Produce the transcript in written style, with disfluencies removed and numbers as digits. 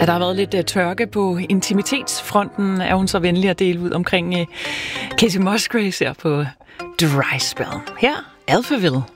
Ja, der har været lidt tørke på intimitetsfronten, er hun så venlig at dele ud omkring Kacey Musgraves her på Dry Spell. Her, Alphaville.